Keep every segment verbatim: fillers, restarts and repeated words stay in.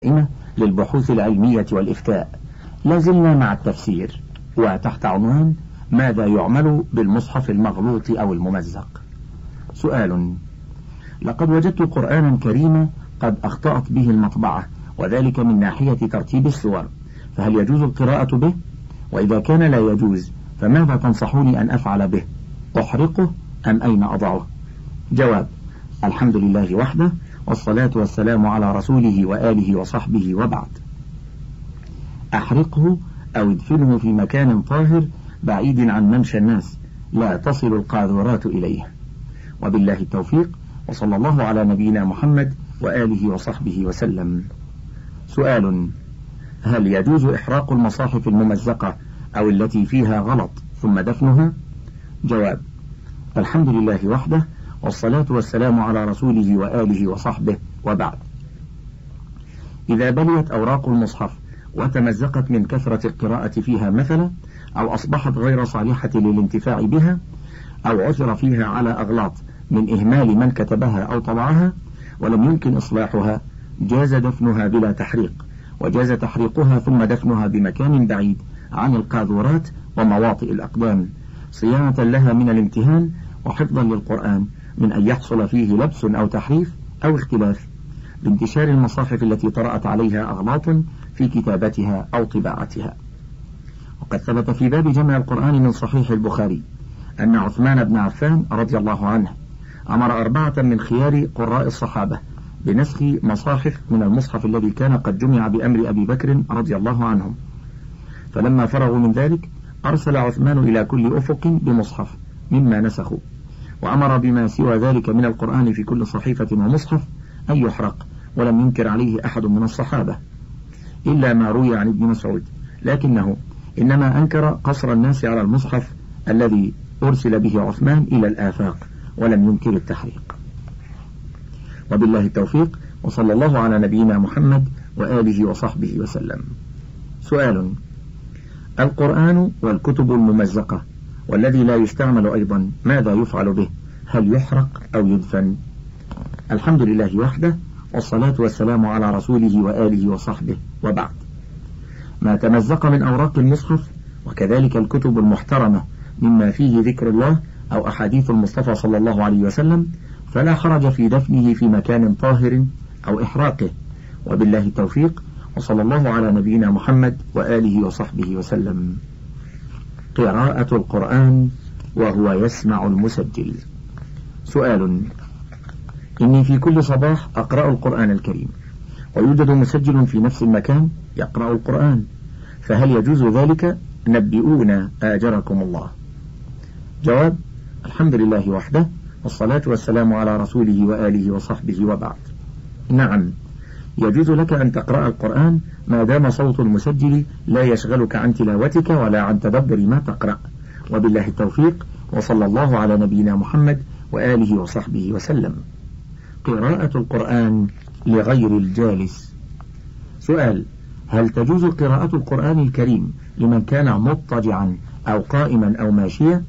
للبحوث العلمية والإفتاء. لازلنا مع التفسير وتحت عنوان ماذا يعمل بالمصحف المغلوط أو الممزق. سؤال: لقد وجدت قرآنا كريما قد أخطأت به المطبعة، وذلك من ناحية ترتيب السور، فهل يجوز القراءة به؟ وإذا كان لا يجوز فماذا تنصحوني أن أفعل به؟ أحرقه أم أين أضعه؟ جواب: الحمد لله وحده، والصلاة والسلام على رسوله وآله وصحبه، وبعد. أحرقه أو ادفنه في مكان طاهر بعيد عن ممشى الناس لا تصل القاذورات إليه، وبالله التوفيق، وصلى الله على نبينا محمد وآله وصحبه وسلم. سؤال: هل يجوز إحراق المصاحف الممزقة أو التي فيها غلط ثم دفنها؟ جواب: الحمد لله وحده، والصلاة والسلام على رسوله وآله وصحبه، وبعد. إذا بليت أوراق المصحف وتمزقت من كثرة القراءة فيها مثلا، أو أصبحت غير صالحة للانتفاع بها، أو عثر فيها على أغلاط من إهمال من كتبها أو طبعها ولم يمكن إصلاحها، جاز دفنها بلا تحريق، وجاز تحريقها ثم دفنها بمكان بعيد عن القاذورات ومواطئ الأقدام، صيانة لها من الامتهان وحفظا للقرآن من أن يحصل فيه لبس أو تحريف أو اختلاف بانتشار المصاحف التي طرأت عليها أغلاط في كتابتها أو طباعتها. وقد ثبت في باب جمع القرآن من صحيح البخاري أن عثمان بن عفان رضي الله عنه أمر أربعة من خيار قراء الصحابة بنسخ مصاحف من المصحف الذي كان قد جمع بأمر أبي بكر رضي الله عنهم، فلما فرغوا من ذلك أرسل عثمان إلى كل أفق بمصحف مما نسخوا، وأمر بما سوى ذلك من القرآن في كل صحيفة ومصحف أن يحرق، ولم ينكر عليه أحد من الصحابة إلا ما روي عن ابن مسعود، لكنه إنما أنكر قصر الناس على المصحف الذي أرسل به عثمان إلى الآفاق، ولم ينكر التحريق. وبالله التوفيق، وصلى الله على نبينا محمد وآله وصحبه وسلم. سؤال: القرآن والكتب الممزقة والذي لا يستعمل أيضا ماذا يفعل به؟ هل يحرق أو يدفن؟ الحمد لله وحده، والصلاة والسلام على رسوله وآله وصحبه، وبعد. ما تمزق من أوراق المصحف وكذلك الكتب المحترمة مما فيه ذكر الله أو أحاديث المصطفى صلى الله عليه وسلم فلا حرج في دفنه في مكان طاهر أو إحراقه، وبالله التوفيق، وصلى الله على نبينا محمد وآله وصحبه وسلم. قراءة القرآن وهو يسمع المسجل. سؤال: إني في كل صباح أقرأ القرآن الكريم، ويوجد مسجل في نفس المكان يقرأ القرآن، فهل يجوز ذلك؟ نبئونا آجركم الله. جواب: الحمد لله وحده، والصلاة والسلام على رسوله وآله وصحبه، وبعد. نعم، يجوز لك أن تقرأ القرآن ما دام صوت المسجل لا يشغلك عن تلاوتك ولا عن تدبر ما تقرأ، وبالله التوفيق، وصلى الله على نبينا محمد وآله وصحبه وسلم. قراءة القرآن لغير الجالس. سؤال: هل تجوز قراءة القرآن الكريم لمن كان مضطجعا أو قائما أو ماشيا؟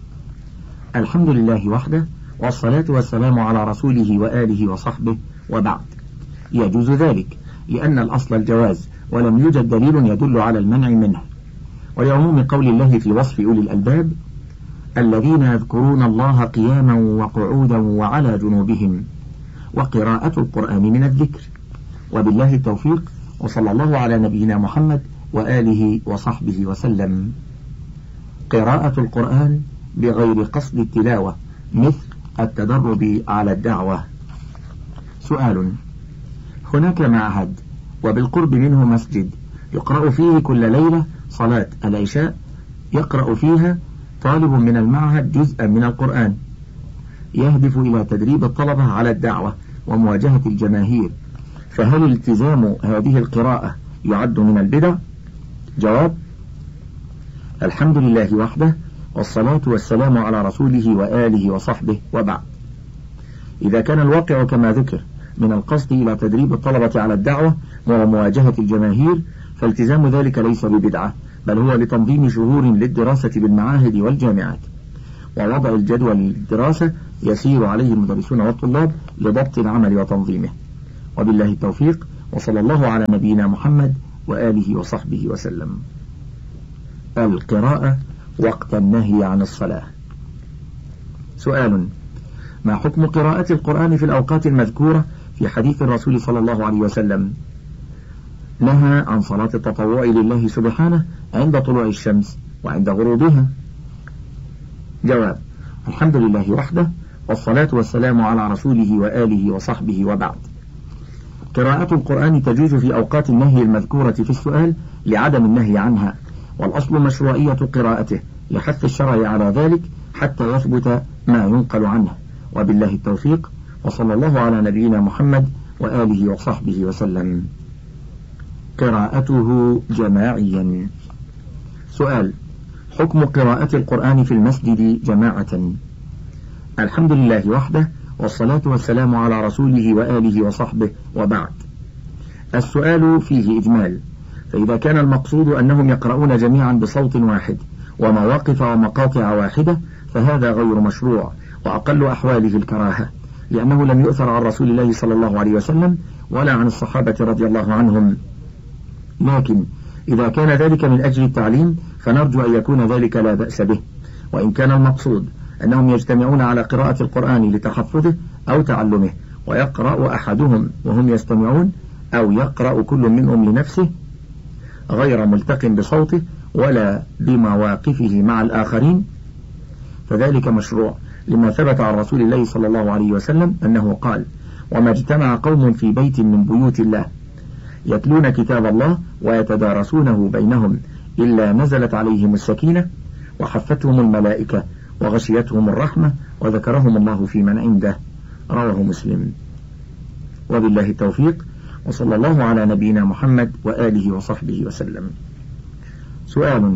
الحمد لله وحده، والصلاة والسلام على رسوله وآله وصحبه، وبعد. يجوز ذلك لأن الأصل الجواز، ولم يوجد دليل يدل على المنع منه، ولعموم قول الله في وصف أولي الألباب: الذين يذكرون الله قياما وقعودا وعلى جنوبهم، وقراءة القرآن من الذكر. وبالله التوفيق، وصلى الله على نبينا محمد وآله وصحبه وسلم. قراءة القرآن بغير قصد التلاوة مثل التدرب على الدعوة. سؤال: هناك معهد وبالقرب منه مسجد يقرأ فيه كل ليلة صلاة العشاء، يقرأ فيها طالب من المعهد جزءا من القرآن، يهدف إلى تدريب الطلبة على الدعوة ومواجهة الجماهير، فهل التزام هذه القراءة يعد من البدع؟ جواب: الحمد لله وحده، والصلاة والسلام على رسوله وآله وصحبه، وبعد. إذا كان الواقع كما ذكر من القصد إلى تدريب الطلبة على الدعوة ومواجهة الجماهير، فالتزام ذلك ليس ببدعة، بل هو لتنظيم شهور للدراسة بالمعاهد والجامعات، ووضع الجدول للدراسة يسير عليه المدرسون والطلاب لضبط العمل وتنظيمه، وبالله التوفيق، وصلى الله على نبينا محمد وآله وصحبه وسلم. القراءة وقت النهي عن الصلاة. سؤال: ما حكم قراءة القرآن في الأوقات المذكورة في حديث الرسول صلى الله عليه وسلم؟ نهى عن صلاة التطوع لله سبحانه عند طلوع الشمس وعند غروبها. جواب: الحمد لله وحده، والصلاة والسلام على رسوله وآله وصحبه، وبعد. قراءة القرآن تجوز في أوقات النهي المذكورة في السؤال لعدم النهي عنها، والأصل مشروعية قراءته لحث الشرع على ذلك حتى يثبت ما ينقل عنه، وبالله التوفيق، وصلى الله على نبينا محمد وآله وصحبه وسلم. قراءته جماعيا. سؤال: حكم قراءة القرآن في المسجد جماعة. الحمد لله وحده، والصلاة والسلام على رسوله وآله وصحبه، وبعد. السؤال فيه إجمال، فإذا كان المقصود أنهم يقرؤون جميعا بصوت واحد ومواقف ومقاطع واحدة فهذا غير مشروع، وأقل أحواله الكراهة، لأنه لم يؤثر عن رسول الله صلى الله عليه وسلم ولا عن الصحابة رضي الله عنهم. لكن إذا كان ذلك من أجل التعليم فنرجو أن يكون ذلك لا بأس به، وإن كان المقصود أنهم يجتمعون على قراءة القرآن لتحفظه أو تعلمه، ويقرأ أحدهم وهم يستمعون، أو يقرأ كل منهم لنفسه غير ملتق بصوته ولا بمواقفه مع الآخرين، فذلك مشروع، لما ثبت عن رسول الله صلى الله عليه وسلم أنه قال: وما اجتمع قوم في بيت من بيوت الله يتلون كتاب الله ويتدارسونه بينهم إلا نزلت عليهم السكينة وحفتهم الملائكة وغشيتهم الرحمة وذكرهم الله في من عنده. رواه مسلم. وبالله التوفيق، وصلى الله على نبينا محمد وآله وصحبه وسلم. سؤال: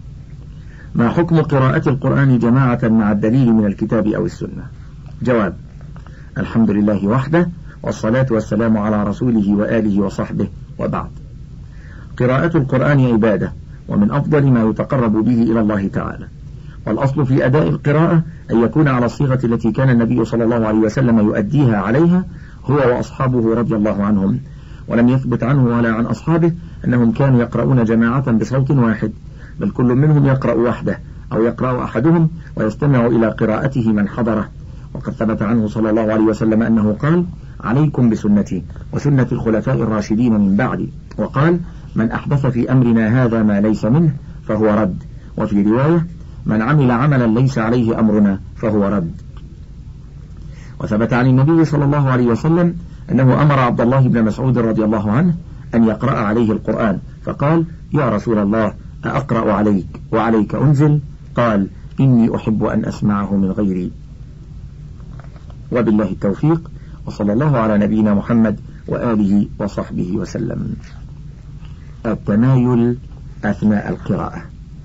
ما حكم قراءة القرآن جماعة مع الدليل من الكتاب أو السنة؟ جواب: الحمد لله وحده، والصلاة والسلام على رسوله وآله وصحبه، وبعد. قراءة القرآن عبادة، ومن أفضل ما يتقرب به إلى الله تعالى، والأصل في أداء القراءة أن يكون على الصيغة التي كان النبي صلى الله عليه وسلم يؤديها عليها هو وأصحابه رضي الله عنهم، ولم يثبت عنه ولا عن أصحابه أنهم كانوا يقرؤون جماعة بصوت واحد، بل كل منهم يقرأ وحده أو يقرأ أحدهم ويستمع إلى قراءته من حضره. وقد ثبت عنه صلى الله عليه وسلم أنه قال: عليكم بسنتي وسنة الخلفاء الراشدين من بعدي، وقال: من أحدث في أمرنا هذا ما ليس منه فهو رد، وفي رواية: من عمل عملا ليس عليه أمرنا فهو رد. وثبت عن النبي صلى الله عليه وسلم أنه أمر عبد الله بن مسعود رضي الله عنه أن يقرأ عليه القرآن، فقال: يا رسول الله، أقرأ عليك وعليك أنزل؟ قال: إني أحب أن أسمعه من غيري. وبالله التوفيق، وصلى الله على نبينا محمد وآله وصحبه وسلم. التمايل أثناء القراءة.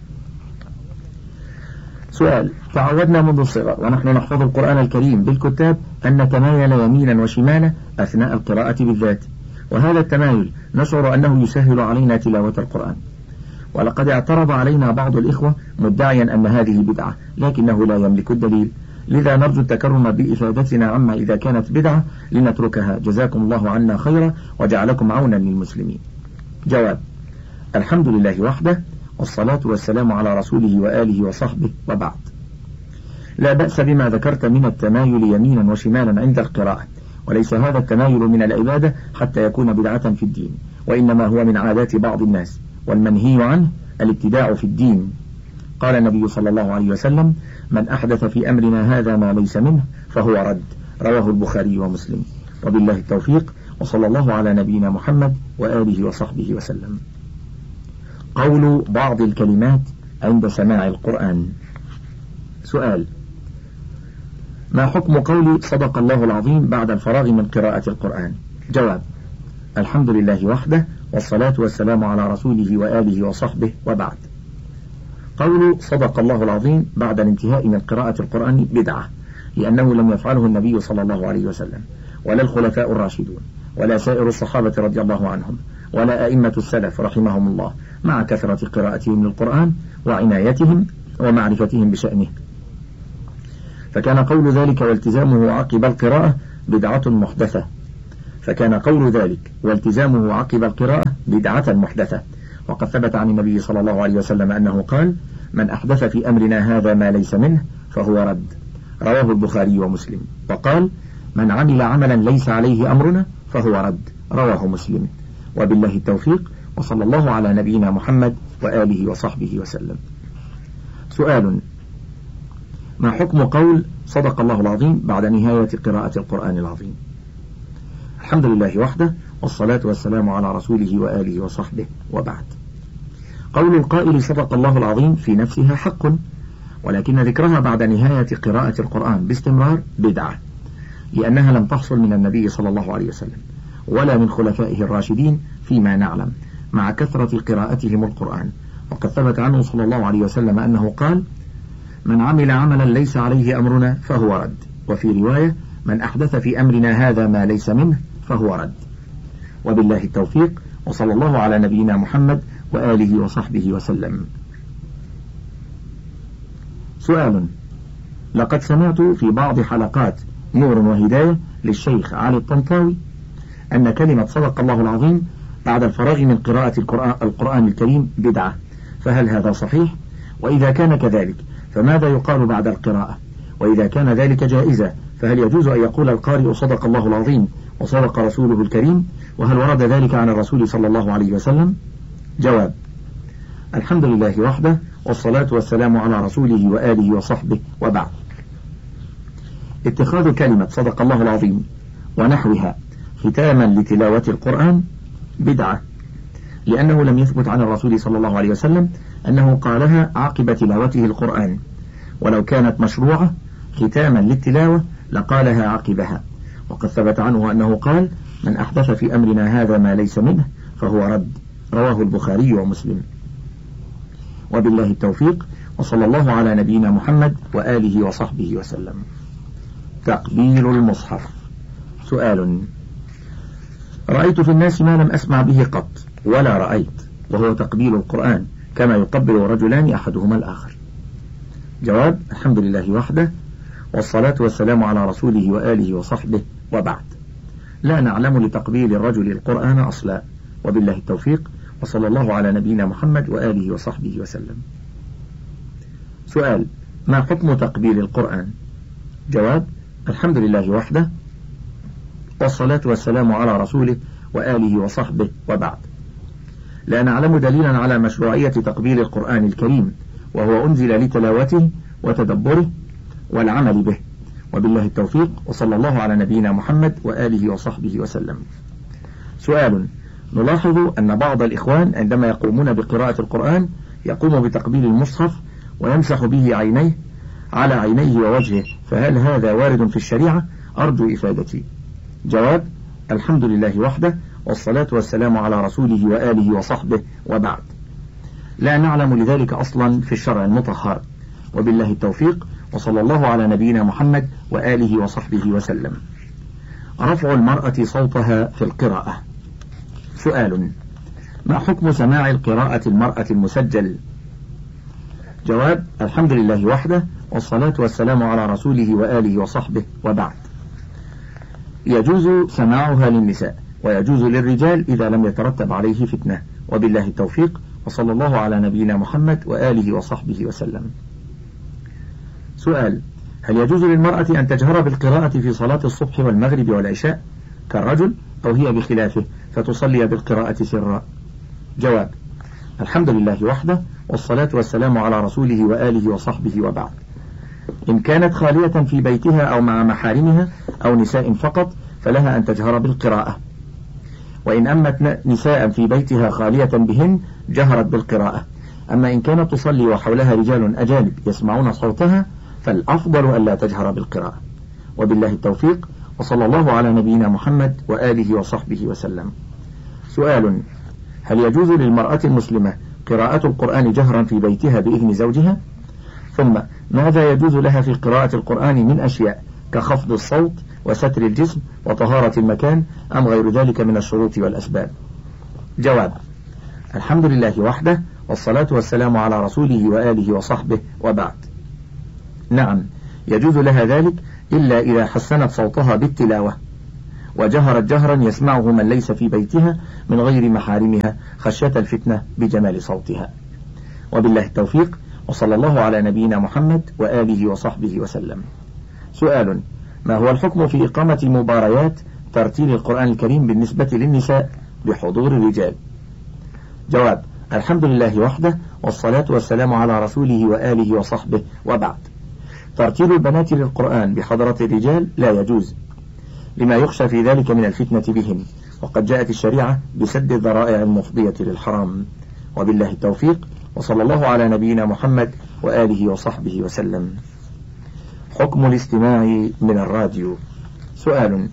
سؤال: تعودنا منذ الصغر ونحن نحفظ القرآن الكريم بالكتاب أن نتمايل يمينا وشمالا أثناء القراءة بالذات، وهذا التمايل نشعر أنه يسهل علينا تلاوة القرآن، ولقد اعترض علينا بعض الإخوة مدعيا أن هذه بدعة، لكنه لا يملك الدليل، لذا نرجو التكرم بإفادتنا عما إذا كانت بدعة لنتركها، جزاكم الله عنا خيرا وجعلكم عونا للمسلمين. جواب: الحمد لله وحده، والصلاة والسلام على رسوله وآله وصحبه، وبعد. لا بأس بما ذكرت من التمايل يمينا وشمالا عند القراءة، وليس هذا التمايل من العبادة حتى يكون بدعة في الدين، وإنما هو من عادات بعض الناس، والمنهي عنه الابتداع في الدين. قال النبي صلى الله عليه وسلم: من أحدث في أمرنا هذا ما ليس منه فهو رد. رواه البخاري ومسلم. وبالله التوفيق، وصلى الله على نبينا محمد وآله وصحبه وسلم. قول بعض الكلمات عند سماع القرآن. سؤال: ما حكم قول صدق الله العظيم بعد الفراغ من قراءة القرآن؟ جواب: الحمد لله وحده، والصلاة والسلام على رسوله وآله وصحبه، وبعد. قول صدق الله العظيم بعد الانتهاء من قراءة القرآن بدعة، لأنه لم يفعله النبي صلى الله عليه وسلم، ولا الخلفاء الراشدون، ولا سائر الصحابة رضي الله عنهم، ولا أئمة السلف رحمهم الله، مع كثرة قراءتهم للقرآن وعنايتهم ومعرفتهم بشأنه. فكان قول ذلك والتزامه عقب القراءة بدعة محدثة، فكان قول ذلك والتزامه عقب القراءة بدعة محدثة. وقد ثبت عن النبي صلى الله عليه وسلم أنه قال: من أحدث في أمرنا هذا ما ليس منه فهو رد. رواه البخاري ومسلم. وقال: من عمل عملا ليس عليه أمرنا فهو رد. رواه مسلم. وبالله التوفيق، وصلى الله على نبينا محمد وآله وصحبه وسلم. سؤال: ما حكم قول صدق الله العظيم بعد نهاية قراءة القرآن العظيم؟ الحمد لله وحده، والصلاة والسلام على رسوله وآله وصحبه، وبعد. قول القائل صدق الله العظيم في نفسها حق، ولكن ذكرها بعد نهاية قراءة القرآن باستمرار بدعة، لأنها لم تحصل من النبي صلى الله عليه وسلم ولا من خلفائه الراشدين فيما نعلم، مع كثرة قراءتهم القرآن. وقد ثبت عنه صلى الله عليه وسلم أنه قال: من عمل عملا ليس عليه أمرنا فهو رد. وفي رواية: من أحدث في أمرنا هذا ما ليس منه فهو رد. وبالله التوفيق، وصلى الله على نبينا محمد وآله وصحبه وسلم. سؤال: لقد سمعت في بعض حلقات نور وهداية للشيخ علي الطنطاوي أن كلمة صدق الله العظيم بعد الفراغ من قراءة القرآن الكريم بدعة، فهل هذا صحيح؟ وإذا كان كذلك فماذا يقال بعد القراءة؟ وإذا كان ذلك جائزة فهل يجوز أن يقول القارئ صدق الله العظيم وصدق رسوله الكريم؟ وهل ورد ذلك عن الرسول صلى الله عليه وسلم؟ جواب: الحمد لله وحده، والصلاة والسلام على رسوله وآله وصحبه، وبعد. اتخاذ كلمة صدق الله العظيم ونحوها ختاما لتلاوة القرآن بدعة، لأنه لم يثبت عن الرسول صلى الله عليه وسلم أنه قالها عقب تلاوته القرآن، ولو كانت مشروعة ختاما للتلاوة لقالها عقبها. وقد ثبت عنه أنه قال: من أحدث في أمرنا هذا ما ليس منه فهو رد. رواه البخاري ومسلم. وبالله التوفيق، وصلى الله على نبينا محمد وآله وصحبه وسلم. تقبيل المصحف. سؤال: رأيت في الناس ما لم أسمع به قط ولا رأيت، وهو تقبيل القرآن كما يقبل رجلان أحدهما الآخر. جواب: الحمد لله وحده، والصلاة والسلام على رسوله وآله وصحبه، وبعد. لا نعلم لتقبيل الرجل القرآن أصلا، وبالله التوفيق، وصلى الله على نبينا محمد وآله وصحبه وسلم. سؤال: ما حكم تقبيل القرآن؟ جواب: الحمد لله وحده، والصلاة والسلام على رسوله وآله وصحبه، وبعد. لا نعلم دليلا على مشروعية تقبيل القرآن الكريم، وهو أنزل لتلاوته وتدبره والعمل به، وبالله التوفيق، وصلى الله على نبينا محمد وآله وصحبه وسلم. سؤال: نلاحظ أن بعض الإخوان عندما يقومون بقراءة القرآن يقوم بتقبيل المصحف ويمسح به عينيه على عينيه ووجهه، فهل هذا وارد في الشريعة؟ أرجو إفادتي. جواب: الحمد لله وحده، والصلاة والسلام على رسوله وآله وصحبه، وبعد. لا نعلم لذلك أصلا في الشرع المطهر، وبالله التوفيق، وصلى الله على نبينا محمد وآله وصحبه وسلم. رفع المرأة صوتها في القراءة. سؤال: ما حكم سماع القراءة المرأة المسجل؟ جواب: الحمد لله وحده، والصلاة والسلام على رسوله وآله وصحبه، وبعد. يجوز سماعها للنساء، ويجوز للرجال إذا لم يترتب عليه فتنة، وبالله التوفيق، وصلى الله على نبينا محمد وآله وصحبه وسلم. سؤال: هل يجوز للمرأة أن تجهر بالقراءة في صلاة الصبح والمغرب والعشاء كالرجل، أو هي بخلافه فتصلي بالقراءة سرا؟ جواب: الحمد لله وحده، والصلاة والسلام على رسوله وآله وصحبه، وبعد. إن كانت خالية في بيتها أو مع محارمها أو نساء فقط فلها أن تجهر بالقراءة، وإن أمت نساء في بيتها خالية بهن جهرت بالقراءة. أما إن كانت تصلي وحولها رجال أجانب يسمعون صوتها فالأفضل ألا تجهر بالقراءة، وبالله التوفيق، وصلى الله على نبينا محمد وآله وصحبه وسلم. سؤال: هل يجوز للمرأة المسلمة قراءة القرآن جهرا في بيتها بإذن زوجها؟ ثم ماذا يجوز لها في قراءة القرآن من أشياء كخفض الصوت وستر الجسم وطهارة المكان، أم غير ذلك من الشروط والأسباب؟ جواب: الحمد لله وحده، والصلاة والسلام على رسوله وآله وصحبه، وبعد. نعم، يجوز لها ذلك إلا إذا حسنت صوتها بالتلاوة، وجهرت جهرا يسمعه من ليس في بيتها من غير محارمها خشية الفتنة بجمال صوتها. وبالله التوفيق، وصلى الله على نبينا محمد وآله وصحبه وسلم. سؤال: ما هو الحكم في إقامة مباريات ترتيل القرآن الكريم بالنسبة للنساء بحضور الرجال؟ جواب: الحمد لله وحده، والصلاة والسلام على رسوله وآله وصحبه، وبعد. ترتيل البنات للقرآن بحضرة الرجال لا يجوز، لما يخشى في ذلك من الفتنة بهم، وقد جاءت الشريعة بسد الذرائع المفضية للحرام. وبالله التوفيق، وصلى الله على نبينا محمد وآله وصحبه وسلم. حكم الاستماع من الراديو. سؤال: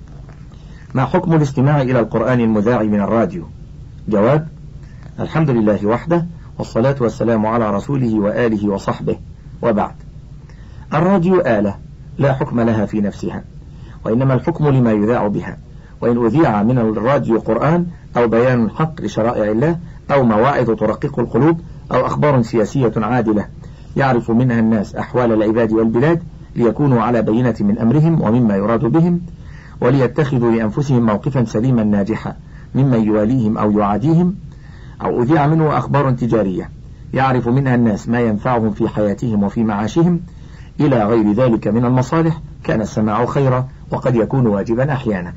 ما حكم الاستماع إلى القرآن المذاع من الراديو؟ جواب: الحمد لله وحده، والصلاة والسلام على رسوله وآله وصحبه، وبعد. الراديو آلة لا حكم لها في نفسها، وإنما الحكم لما يذاع بها، وإن أذيع من الراديو قرآن أو بيان حق لشرائع الله أو مواعظ ترقق القلوب أو أخبار سياسية عادلة يعرف منها الناس أحوال العباد والبلاد ليكونوا على بينة من أمرهم ومما يراد بهم، وليتخذوا لأنفسهم موقفا سليما ناجحا ممن يواليهم أو يعاديهم، أو أذيع منه أخبار تجارية يعرف منها الناس ما ينفعهم في حياتهم وفي معاشهم إلى غير ذلك من المصالح، كان السماع خيرا، وقد يكون واجبا أحيانا.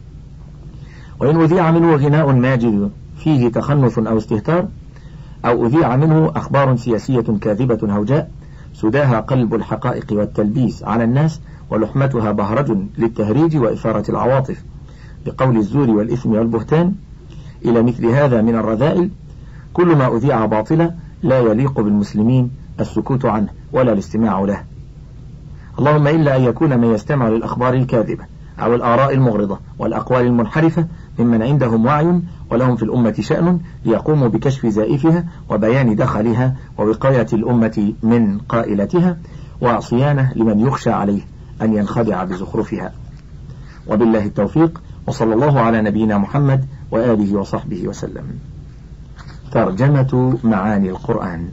وإن أذيع منه غناء ماجد فيه تخنث أو استهتار، أو أذيع منه أخبار سياسية كاذبة هوجاء سداها قلب الحقائق والتلبيس على الناس ولحمتها بهرج للتهريج وإثارة العواطف بقول الزور والإثم والبهتان، إلى مثل هذا من الرذائل، كل ما أذيع باطلا لا يليق بالمسلمين السكوت عنه ولا الاستماع له، اللهم إلا أن يكون من يستمع للأخبار الكاذبة أو الآراء المغرضة والأقوال المنحرفة ممن عندهم وعي ولهم في الأمة شأن ليقوموا بكشف زائفها وبيان دخلها ووقاية الأمة من قائلتها وصيانة لمن يخشى عليه أن ينخدع بزخرفها. وبالله التوفيق، وصلى الله على نبينا محمد وآله وصحبه وسلم. ترجمة معاني القرآن.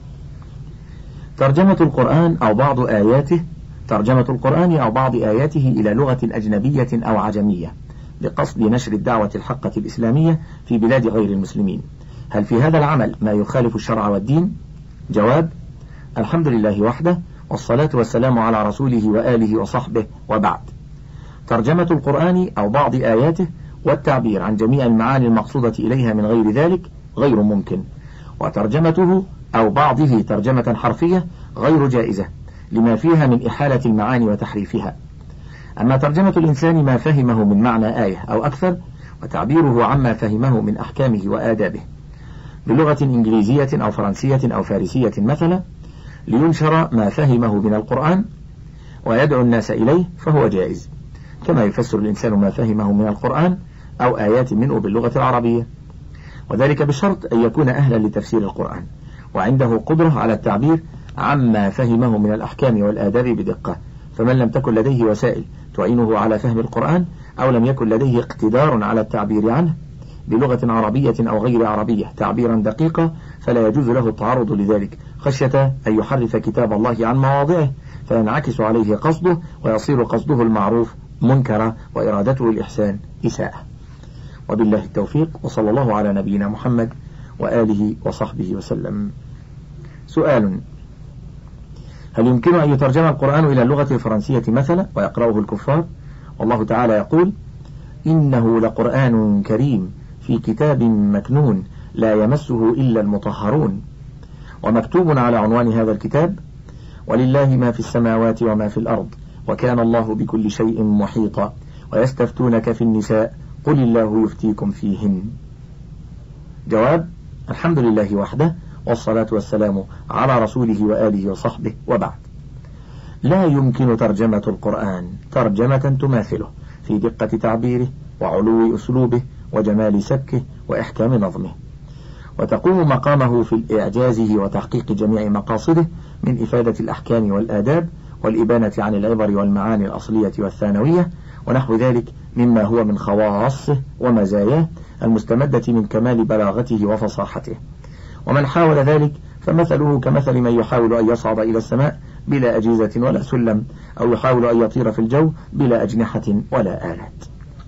ترجمة القرآن أو بعض آياته ترجمة القرآن أو بعض آياته إلى لغة أجنبية أو عجمية بقصد نشر الدعوة الحقة الإسلامية في بلاد غير المسلمين. هل في هذا العمل ما يخالف الشرع والدين؟ جواب: الحمد لله وحده، والصلاة والسلام على رسوله وآله وصحبه، وبعد. ترجمة القرآن أو بعض آياته والتعبير عن جميع المعاني المقصودة إليها من غير ذلك غير ممكن، وترجمته أو بعضه ترجمة حرفية غير جائزة لما فيها من إحالة المعاني وتحريفها. أما ترجمة الإنسان ما فهمه من معنى آية أو أكثر وتعبيره عما فهمه من أحكامه وآدابه بلغة إنجليزية أو فرنسية أو فارسية مثلا لينشر ما فهمه من القرآن ويدعو الناس إليه، فهو جائز، كما يفسر الإنسان ما فهمه من القرآن أو آيات منه باللغة العربية، وذلك بشرط أن يكون أهلا لتفسير القرآن وعنده قدرة على التعبير عما فهمه من الأحكام والآداب بدقة. فمن لم تكن لديه وسائل تعينه على فهم القرآن أو لم يكن لديه اقتدار على التعبير عنه بلغة عربية أو غير عربية تعبيرا دقيقا، فلا يجوز له التعرض لذلك خشية أن يحرف كتاب الله عن مواضعه فينعكس عليه قصده ويصير قصده المعروف منكرا وإرادته الإحسان إساءة. وبالله التوفيق، وصلى الله على نبينا محمد وآله وصحبه وسلم. سؤال: هل يمكن أن يترجم القرآن إلى اللغة الفرنسية مثلا ويقرأه الكفار؟ والله تعالى يقول: إنه لقرآن كريم في كتاب مكنون لا يمسه إلا المطهرون. ومكتوب على عنوان هذا الكتاب: ولله ما في السماوات وما في الأرض وكان الله بكل شيء محيطا ويستفتونك في النساء قل الله يفتيكم فيهن. جواب: الحمد لله وحده، والصلاة والسلام على رسوله وآله وصحبه، وبعد. لا يمكن ترجمة القرآن ترجمة تماثله في دقة تعبيره وعلو أسلوبه وجمال سبكه وإحكام نظمه، وتقوم مقامه في إعجازه وتحقيق جميع مقاصده من إفادة الأحكام والآداب والإبانة عن العبر والمعاني الأصلية والثانوية ونحو ذلك مما هو من خواصه ومزاياه المستمدة من كمال بلاغته وفصاحته. ومن حاول ذلك فمثله كمثل من يحاول أن يصعد إلى السماء بلا أجهزة ولا سلم، أو يحاول أن يطير في الجو بلا أجنحة ولا آلات.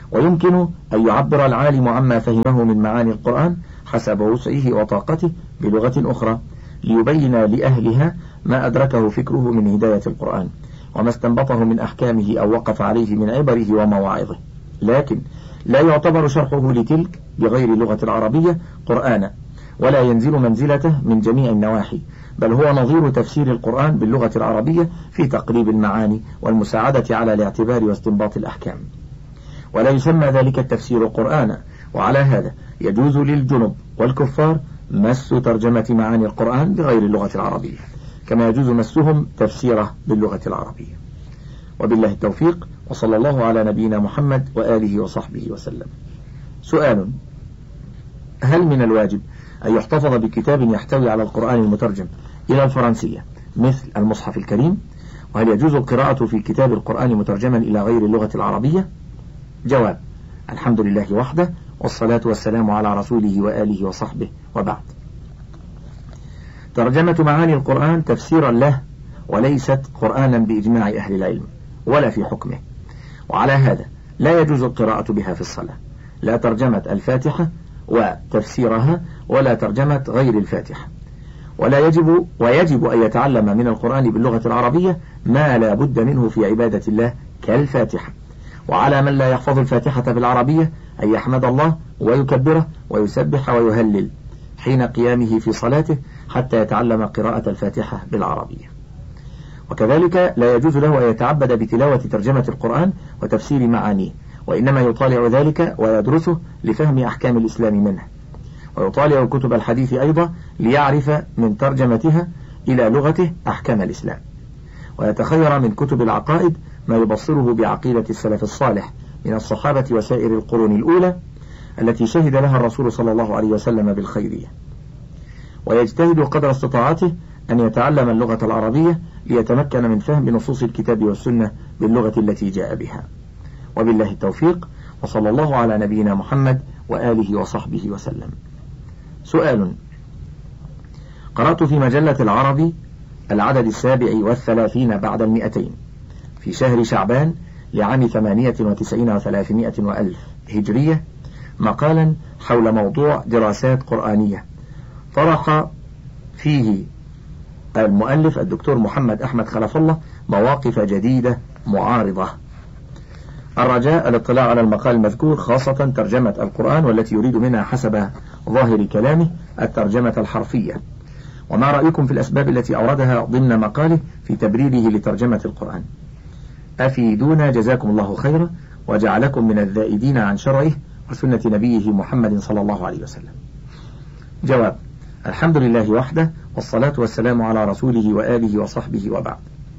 ويمكن أن يعبر العالم عما فهمه من معاني القرآن حسب وسعه وطاقته بلغة أخرى ليبين لأهلها ما أدركه فكره من هداية القرآن وما استنبطه من أحكامه أو وقف عليه من عبره ومواعظه، لكن لا يعتبر شرحه لتلك بغير اللغة العربية قرآنا، ولا ينزل منزلته من جميع النواحي، بل هو نظير تفسير القرآن باللغة العربية في تقريب المعاني والمساعدة على الاعتبار واستنباط الأحكام، ولا يسمى ذلك التفسير قرآنا. وعلى هذا يجوز للجنب والكفار مس ترجمة معاني القرآن بغير اللغة العربية، كما يجوز مسهم تفسيره باللغة العربية. وبالله التوفيق، وصلى الله على نبينا محمد وآله وصحبه وسلم. سؤال: هل من الواجب أن يحتفظ بكتاب يحتوي على القرآن المترجم إلى الفرنسية مثل المصحف الكريم؟ وهل يجوز القراءة في كتاب القرآن مترجما إلى غير اللغة العربية؟ جواب: الحمد لله وحده، والصلاة والسلام على رسوله وآله وصحبه، وبعد. ترجمة معاني القرآن تفسيرا له، وليست قرآنا بإجماع أهل العلم ولا في حكمه، وعلى هذا لا يجوز القراءة بها في الصلاة، لا ترجمة الفاتحة وتفسيرها ولا ترجمة غير الفاتحة، ولا يجب ويجب أن يتعلم من القرآن باللغة العربية ما لا بد منه في عبادة الله كالفاتحة. وعلى من لا يحفظ الفاتحة بالعربية أن يحمد الله ويكبره ويسبح ويهلل حين قيامه في صلاته حتى يتعلم قراءة الفاتحة بالعربية. وكذلك لا يجوز له أن يتعبد بتلاوة ترجمة القرآن وتفسير معانيه، وإنما يطالع ذلك ويدرسه لفهم أحكام الإسلام منه، ويطالع كتب الحديث أيضا ليعرف من ترجمتها إلى لغته أحكام الإسلام، ويتخير من كتب العقائد ما يبصره بعقيدة السلف الصالح من الصحابة وسائر القرون الأولى التي شهد لها الرسول صلى الله عليه وسلم بالخيرية، ويجتهد قدر استطاعته أن يتعلم اللغة العربية ليتمكن من فهم نصوص الكتاب والسنة باللغة التي جاء بها. وبالله التوفيق، وصلى الله على نبينا محمد وآله وصحبه وسلم. سؤال: قرأت في مجلة العربي العدد السابع والثلاثين بعد المئتين في شهر شعبان لعام ثمانية وتسعين وثلاثمائة وألف هجرية مقالا حول موضوع دراسات قرآنية، طرح فيه المؤلف الدكتور محمد أحمد خلف الله مواقف جديدة معارضة. الرجاء الاطلاع على المقال المذكور، خاصة ترجمة القرآن والتي يريد منها حسب ظاهر كلامه الترجمة الحرفية. وما رأيكم في الأسباب التي أوردها ضمن مقاله في تبريره لترجمة القرآن؟ أفيدونا جزاكم الله خيرا، وجعلكم من الذائدين عن شرعه وسنة نبيه محمد صلى الله عليه وسلم. جواب: الحمد لله وحده، والصلاة والسلام على رسوله وآله وصحبه، وبعد.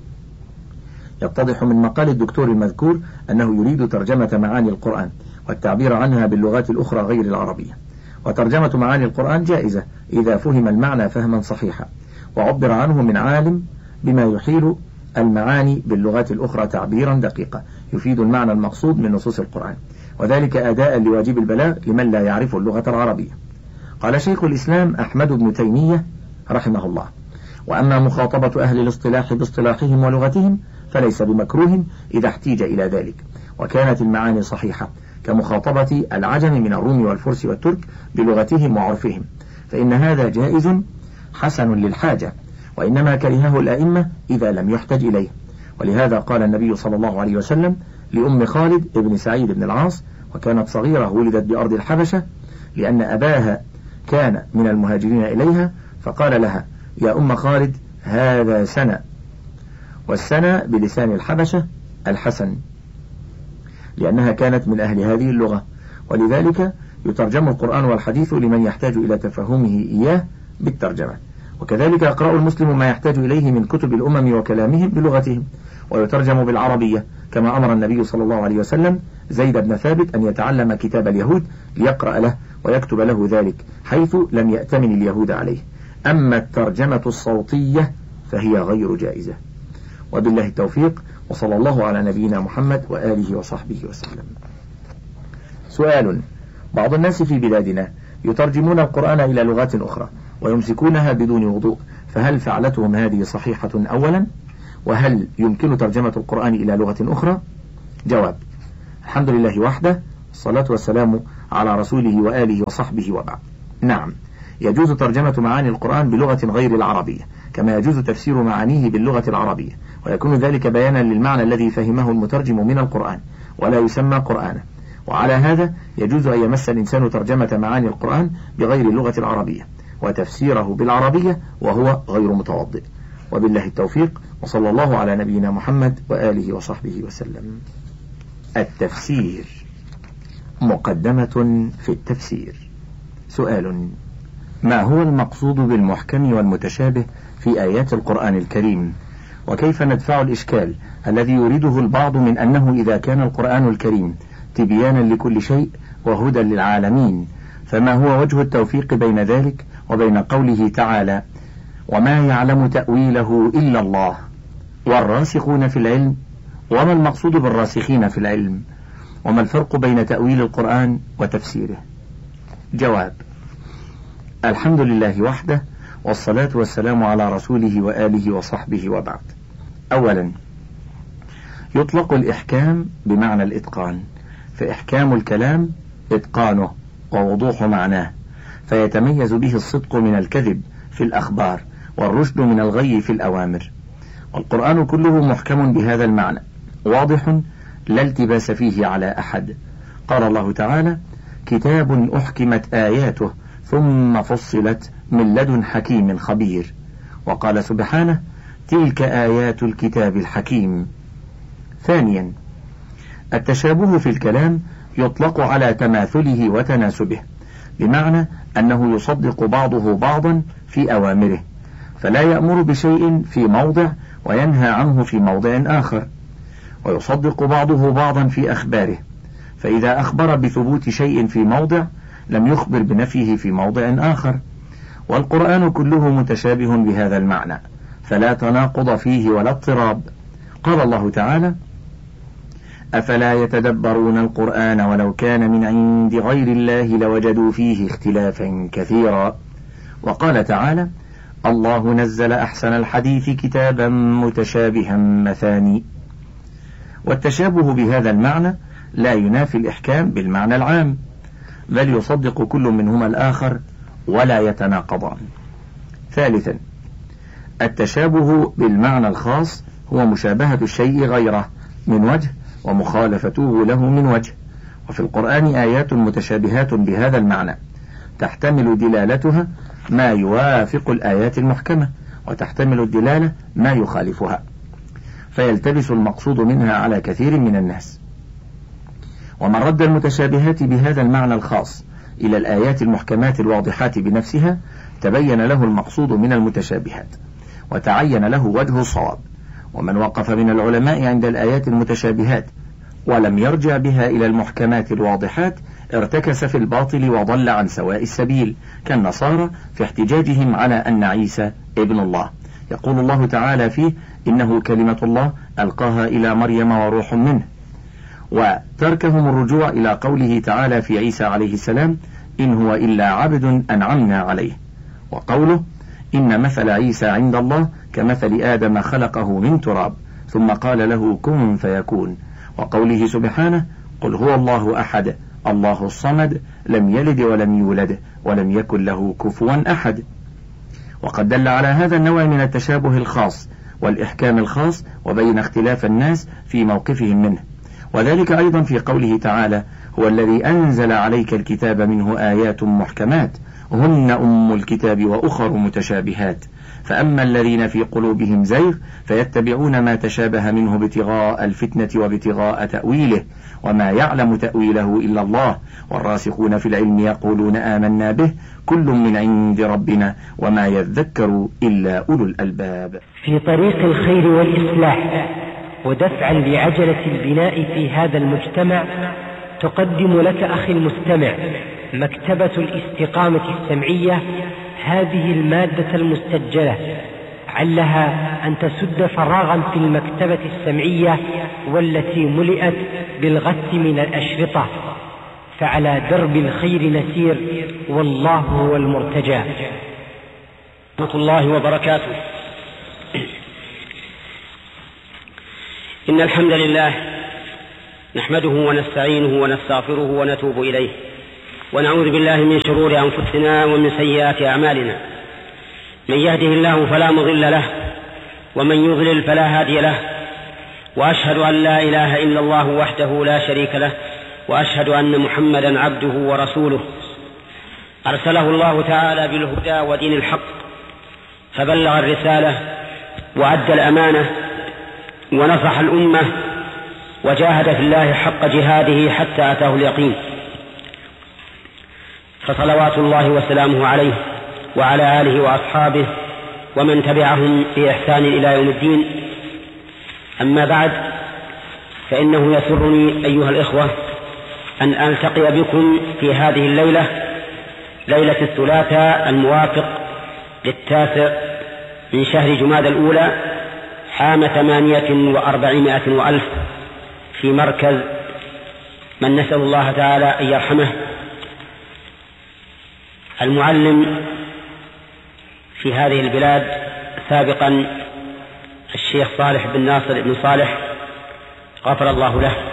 يتضح من مقال الدكتور المذكور أنه يريد ترجمة معاني القرآن والتعبير عنها باللغات الأخرى غير العربية، وترجمة معاني القرآن جائزة إذا فهم المعنى فهما صحيحا وعبر عنه من عالم بما يحيل المعاني باللغات الأخرى تعبيرا دقيقا يفيد المعنى المقصود من نصوص القرآن، وذلك أداء لواجب البلاغ لمن لا يعرف اللغة العربية. قال شيخ الإسلام أحمد بن تيمية رحمه الله: وأما مخاطبة أهل الاصطلاح باصطلاحهم ولغتهم فليس بمكروه إذا احتيج إلى ذلك، وكانت المعاني صحيحة كمخاطبة العجم من الروم والفرس والترك بلغتهم وعرفهم، فإن هذا جائز حسن للحاجة، وإنما كرهه الأئمة إذا لم يحتج إليه. ولهذا قال النبي صلى الله عليه وسلم لأم خالد ابن سعيد بن العاص، وكانت صغيرة ولدت بأرض الحبشة لأن أباها كان من المهاجرين إليها، فقال لها: يا أم خالد هذا سنة، والسنة بلسان الحبشة الحسن، لأنها كانت من أهل هذه اللغة، ولذلك يترجم القرآن والحديث لمن يحتاج إلى تفهمه إياه بالترجمة. وكذلك يقرأ المسلم ما يحتاج إليه من كتب الأمم وكلامهم بلغتهم، ويترجم بالعربية، كما أمر النبي صلى الله عليه وسلم زيد بن ثابت أن يتعلم كتاب اليهود ليقرأ له ويكتب له ذلك، حيث لم يأتمن اليهود عليه. أما الترجمة الصوتية فهي غير جائزة. وبالله التوفيق، وصلى الله على نبينا محمد وآله وصحبه وسلم. سؤال: بعض الناس في بلادنا يترجمون القرآن إلى لغات أخرى ويمسكونها بدون وضوء، فهل فعلتهم هذه صحيحة أولا؟ وهل يمكن ترجمة القرآن إلى لغة أخرى؟ جواب: الحمد لله وحده، الصلاة والسلام على رسوله وآله وصحبه وبعد. نعم، يجوز ترجمة معاني القرآن بلغة غير العربية، كما يجوز تفسير معانيه باللغة العربية، ويكون ذلك بيانا للمعنى الذي فهمه المترجم من القرآن، ولا يسمى قرآنا. وعلى هذا يجوز أن يمس الإنسان ترجمة معاني القرآن بغير اللغة العربية وتفسيره بالعربية وهو غير متوضئ. وبالله التوفيق، وصلى الله على نبينا محمد وآله وصحبه وسلم. التفسير. مقدمة في التفسير. سؤال: ما هو المقصود بالمحكم والمتشابه في آيات القرآن الكريم؟ وكيف ندفع الإشكال الذي يريده البعض من أنه إذا كان القرآن الكريم تبيانا لكل شيء وهدى للعالمين، فما هو وجه التوفيق بين ذلك وبين قوله تعالى: وما يعلم تأويله إلا الله والراسخون في العلم؟ وما المقصود بالراسخين في العلم؟ وما الفرق بين تأويل القرآن وتفسيره؟ جواب: الحمد لله وحده، والصلاة والسلام على رسوله وآله وصحبه وبعد. أولا، يطلق الإحكام بمعنى الإتقان، فإحكام الكلام إتقانه ووضوح معناه، فيتميز به الصدق من الكذب في الأخبار والرشد من الغي في الأوامر. والقرآن كله محكم بهذا المعنى، واضح لا التباس فيه على أحد. قال الله تعالى: كتاب أحكمت آياته ثم فصلت من لدن حكيم خبير. وقال سبحانه: تلك آيات الكتاب الحكيم. ثانيا، التشابه في الكلام يطلق على تماثله وتناسبه، بمعنى أنه يصدق بعضه بعضا في أوامره، فلا يأمر بشيء في موضع وينهى عنه في موضع آخر، ويصدق بعضه بعضا في أخباره، فإذا أخبر بثبوت شيء في موضع لم يخبر بنفيه في موضع آخر. والقرآن كله متشابه بهذا المعنى، فلا تناقض فيه ولا اضطراب. قال الله تعالى: أفلا يتدبرون القرآن ولو كان من عند غير الله لوجدوا فيه اختلافا كثيرا. وقال تعالى: الله نزل أحسن الحديث كتابا متشابها مثاني. والتشابه بهذا المعنى لا ينافي الإحكام بالمعنى العام، بل يصدق كل منهما الآخر ولا يتناقضان. ثالثا، التشابه بالمعنى الخاص هو مشابهة الشيء غيره من وجه ومخالفته له من وجه. وفي القرآن آيات متشابهات بهذا المعنى، تحتمل دلالتها ما يوافق الآيات المحكمة، وتحتمل الدلالة ما يخالفها، فيلتبس المقصود منها على كثير من الناس. ومن رد المتشابهات بهذا المعنى الخاص إلى الآيات المحكمات الواضحات بنفسها تبين له المقصود من المتشابهات، وتعين له وجه الصواب. ومن وقف من العلماء عند الآيات المتشابهات ولم يرجع بها إلى المحكمات الواضحات ارتكس في الباطل وضل عن سواء السبيل، كالنصارى في احتجاجهم على أن عيسى ابن الله. يقول الله تعالى فيه: إنه كلمة الله ألقاها إلى مريم وروح منه. وتركهم الرجوع إلى قوله تعالى في عيسى عليه السلام: إن هو إلا عبد أنعمنا عليه. وقوله: إن مثل عيسى عند الله كمثل آدم خلقه من تراب ثم قال له كن فيكون. وقوله سبحانه: قل هو الله أحد الله الصمد لم يلد ولم يولد ولم يكن له كفوا أحد. وقد دل على هذا النوع من التشابه الخاص والإحكام الخاص وبين اختلاف الناس في موقفهم منه، وذلك أيضا في قوله تعالى: هو الذي أنزل عليك الكتاب منه آيات محكمات هن أم الكتاب وأخر متشابهات، فأما الذين في قلوبهم زيغ فيتبعون ما تشابه منه ابتغاء الفتنة وابتغاء تأويله وما يعلم تأويله إلا الله والراسخون في العلم يقولون آمنا به كل من عند ربنا وما يذكر إلا أولو الألباب. في طريق الخير والإصلاح ودفعا لعجلة البناء في هذا المجتمع تقدم لك أخي المستمع مكتبة الاستقامة السمعية هذه المادة المسجلة، علها أن تسد فراغا في المكتبة السمعية والتي ملئت بالغث من الأشرطة، فعلى درب الخير نسير والله هو المرتجى. ورحمة الله وبركاته. إن الحمد لله نحمده ونستعينه ونستغفره ونتوب إليه، ونعوذ بالله من شرور أنفسنا ومن سيئات أعمالنا. من يهده الله فلا مضل له، ومن يضلل فلا هادي له، وأشهد أن لا إله إلا الله وحده لا شريك له، وأشهد أن محمدا عبده ورسوله أرسله الله تعالى بالهدى ودين الحق، فبلغ الرسالة وأدى الأمانة ونصح الأمة، وجاهد في الله حق جهاده حتى أتاه اليقين، فصلوات الله وسلامه عليه وعلى آله وأصحابه ومن تبعهم بإحسان إلى يوم الدين. أما بعد، فإنه يسرني أيها الإخوة أن ألتقي بكم في هذه الليلة، ليلة الثلاثاء الموافق للتاسع من شهر جمادى الأولى عام ثمانية وأربعمائة وألف، في مركز من نسأل الله تعالى أن يرحمه المعلم في هذه البلاد سابقا الشيخ صالح بن ناصر بن صالح، غفر الله له.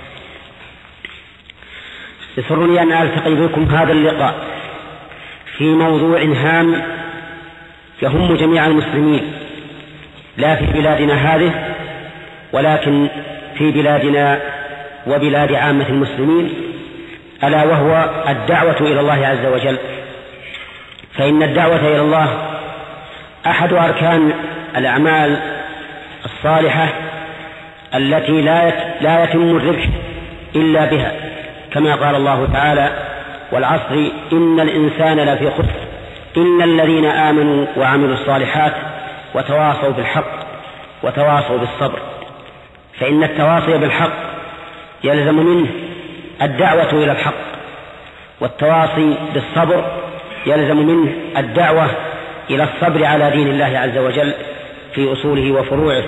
يسرني أن ألتقي بكم هذا اللقاء في موضوع هام يهم جميع المسلمين، لا في بلادنا هذه ولكن في بلادنا وبلاد عامة المسلمين، ألا وهو الدعوة إلى الله عز وجل. فإن الدعوة إلى الله أحد أركان الأعمال الصالحة التي لا يتم الربح إلا بها، كما قال الله تعالى: والعصر إن الإنسان لفي خسر إلا الذين آمنوا وعملوا الصالحات وتواصوا بالحق وتواصوا بالصبر. فإن التواصي بالحق يلزم منه الدعوة إلى الحق، والتواصي بالصبر يلزم منه الدعوة إلى الصبر على دين الله عز وجل في أصوله وفروعه.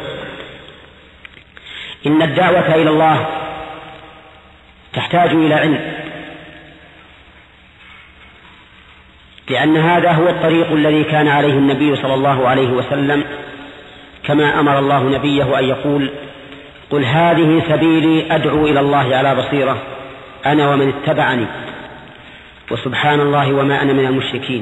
إن الدعوة إلى الله تحتاج إلى علم، لأن هذا هو الطريق الذي كان عليه النبي صلى الله عليه وسلم، كما أمر الله نبيه أن يقول: قل هذه سبيلي أدعو إلى الله على بصيرة أنا ومن اتبعني وسبحان الله وما أنا من المشركين.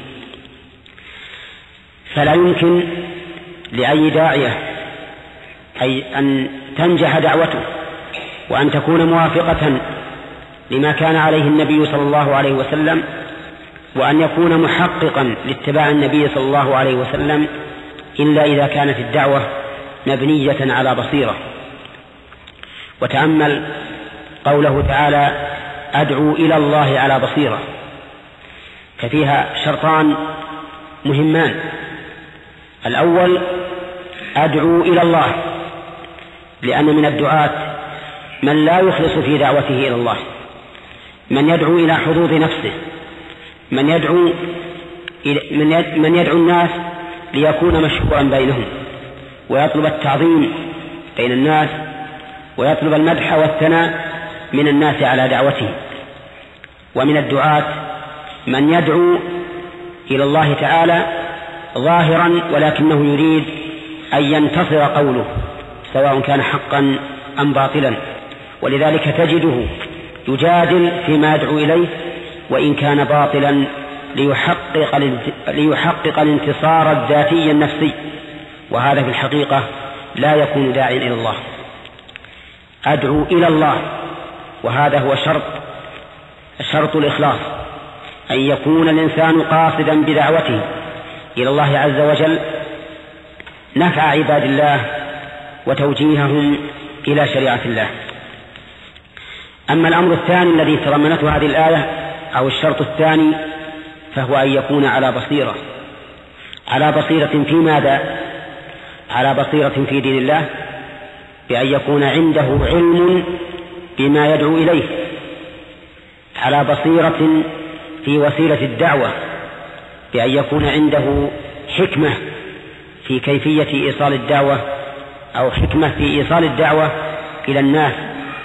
فلا يمكن لأي داعية أي أن تنجح دعوته وأن تكون موافقة لما كان عليه النبي صلى الله عليه وسلم، وأن يكون محققا لاتباع النبي صلى الله عليه وسلم، إلا إذا كانت الدعوة مبنية على بصيرة. وتأمل قوله تعالى: أدعو إلى الله على بصيرة، ففيها شرطان مهمان: الأول أدعو إلى الله، لأن من الدعاة من لا يخلص في دعوته إلى الله، من يدعو إلى حظوظ نفسه، من يدعو من يدعو الناس ليكون مشهورا بينهم، ويطلب التعظيم بين الناس، ويطلب المدح والثناء من الناس على دعوته. ومن الدعاة من يدعو إلى الله تعالى ظاهرا ولكنه يريد أن ينتصر قوله، سواء كان حقا أم باطلا، ولذلك تجده يجادل فيما يدعو إليه وإن كان باطلا ليحقق, ليحقق الانتصار الذاتي النفسي، وهذا في الحقيقة لا يكون داعيا إلى الله. أدعو إلى الله، وهذا هو شرط شرط الإخلاص، أن يكون الإنسان قاصدا بدعوته إلى الله عز وجل نفع عباد الله وتوجيههم إلى شريعة الله. أما الأمر الثاني الذي تضمنته هذه الآية أو الشرط الثاني، فهو أن يكون على بصيرة. على بصيرة في ماذا؟ على بصيرة في دين الله، بأن يكون عنده علم بما يدعو إليه، على بصيرة في وسيلة الدعوة، بأن يكون عنده حكمة في كيفية إيصال الدعوة، أو حكمة في إيصال الدعوة إلى الناس،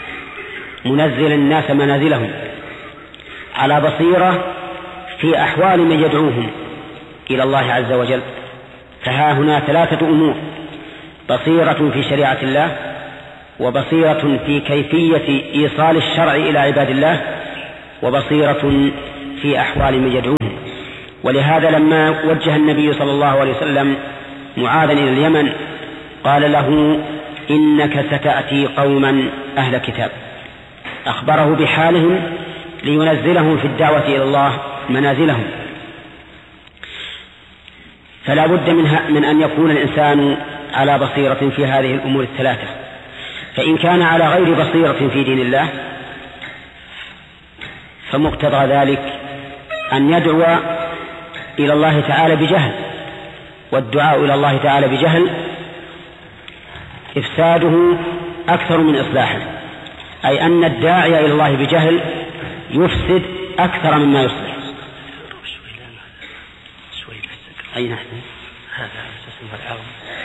منزل الناس منازلهم، على بصيرة في أحوال من يدعوهم إلى الله عز وجل. فها هنا ثلاثة أمور: بصيرة في شريعة الله، وبصيرة في كيفية إيصال الشرع إلى عباد الله، وبصيرة في أحوال من يدعوهم. ولهذا لما وجه النبي صلى الله عليه وسلم معاذا إلى اليمن قال له إنك ستأتي قوما أهل كتاب، أخبره بحالهم لينزلهم في الدعوة إلى الله منازلهم. فلا بد من أن يكون الإنسان على بصيرة في هذه الأمور الثلاثة. فإن كان على غير بصيرة في دين الله فمقتضى ذلك أن يدعو إلى الله تعالى بجهل، والدعاء إلى الله تعالى بجهل إفساده أكثر من إصلاحه، أي أن الداعي إلى الله بجهل يفسد أكثر مما يصلح. أي نحن هذا اسمه العون.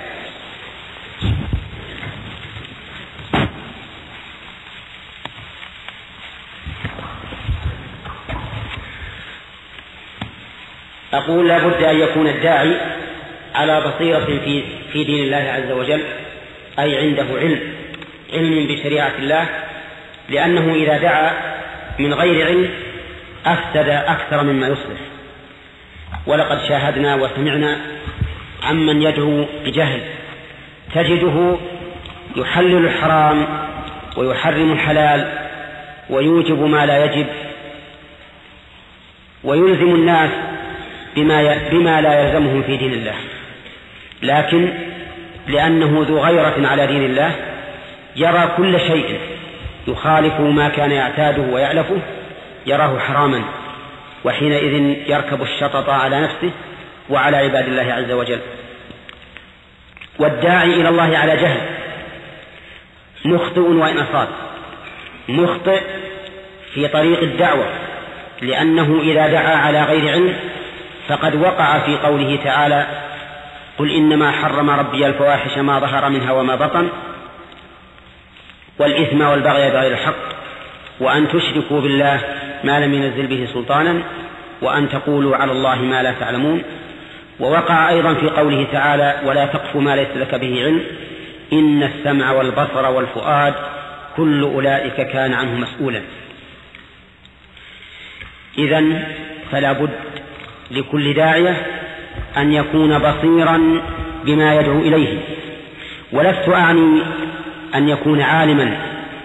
أقول لا بد أن يكون الداعي على بصيرة في في دين الله عز وجل، أي عنده علم علم بشريعة الله، لأنه إذا دعا من غير علم أفسد أكثر مما يصلح. ولقد شاهدنا وسمعنا عمن يدعو بجهل تجده يحلل الحرام ويحرم الحلال ويوجب ما لا يجب ويلزم الناس بما بما لا يلزمهم في دين الله، لكن لأنه ذو غيرة على دين الله يرى كل شيء يخالف ما كان يعتاده ويألفه يراه حراما، وحينئذ يركب الشطط على نفسه وعلى عباد الله عز وجل. والداعي إلى الله على جهل مخطئ وإن أصاب، مخطئ في طريق الدعوة، لأنه إذا دعا على غير علم فقد وقع في قوله تعالى قل إنما حرم ربي الفواحش ما ظهر منها وما بطن والإثم والبغي بغير الحق وأن تشركوا بالله ما لم ينزل به سلطانا وأن تقولوا على الله ما لا تعلمون. ووقع أيضا في قوله تعالى ولا تقف ما ليس لك به علم إن السمع والبصر والفؤاد كل أولئك كان عنه مسؤولا. إذن فلا بد لكل داعية أن يكون بصيرا بما يدعو إليه، ولست أعني أن يكون عالما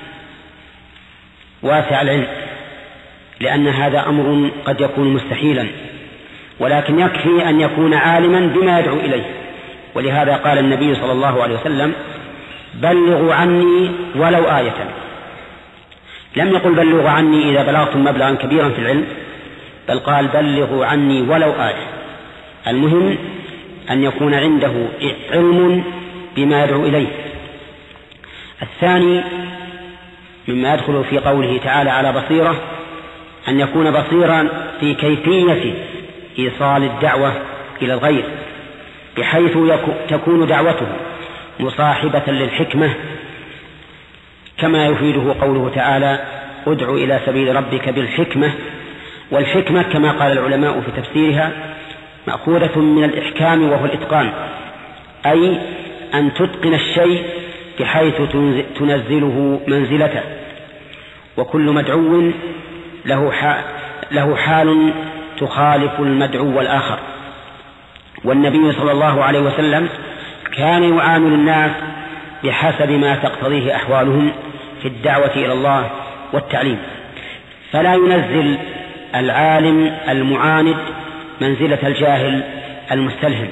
واسع العلم، لأن هذا أمر قد يكون مستحيلا، ولكن يكفي أن يكون عالما بما يدعو إليه. ولهذا قال النبي صلى الله عليه وسلم بلغوا عني ولو آية. لم يقل بلغوا عني إذا بلغتم مبلغا كبيرا في العلم، بل قال بلغوا عني ولو آية. المهم أن يكون عنده علم بما يدعو إليه. الثاني مما يدخل في قوله تعالى على بصيرة أن يكون بصيرا في كيفية إيصال الدعوة إلى الغير، بحيث تكون دعوته مصاحبة للحكمة، كما يفيده قوله تعالى ادع إلى سبيل ربك بالحكمة. والحكمة كما قال العلماء في تفسيرها مأخوذة من الإحكام وهو الإتقان، أي أن تتقن الشيء بحيث تنزله منزلته. وكل مدعو له حال, له حال تخالف المدعو الآخر. والنبي صلى الله عليه وسلم كان يعامل الناس بحسب ما تقتضيه أحوالهم في الدعوة إلى الله والتعليم، فلا ينزل العالم المعاند منزلة الجاهل المستلهم.